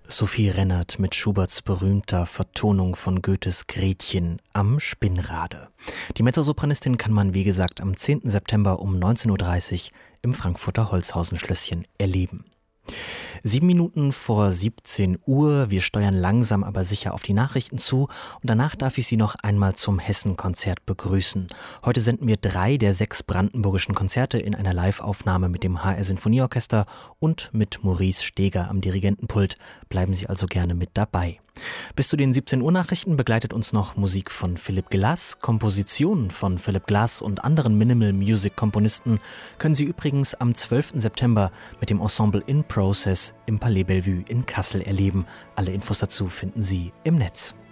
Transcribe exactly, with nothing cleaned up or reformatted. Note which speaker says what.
Speaker 1: Sophie Rennert mit Schuberts berühmter Vertonung von Goethes Gretchen am Spinnrade. Die Mezzosopranistin kann man, wie gesagt, am zehnten September um neunzehn Uhr dreißig im Frankfurter Holzhausen-Schlösschen erleben. Sieben Minuten vor siebzehn Uhr. Wir steuern langsam aber sicher auf die Nachrichten zu und danach darf ich Sie noch einmal zum Hessen-Konzert begrüßen. Heute senden wir drei der sechs brandenburgischen Konzerte in einer Live-Aufnahme mit dem H R Sinfonieorchester und mit Maurice Steger am Dirigentenpult. Bleiben Sie also gerne mit dabei. Bis zu den siebzehn Uhr Nachrichten begleitet uns noch Musik von Philipp Glass. Kompositionen von Philipp Glass und anderen Minimal-Music-Komponisten können Sie übrigens am zwölften September mit dem Ensemble In Process im Palais Bellevue in Kassel erleben. Alle Infos dazu finden Sie im Netz.